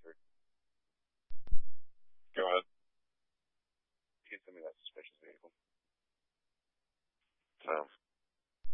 Go ahead. You can send me that suspicious vehicle.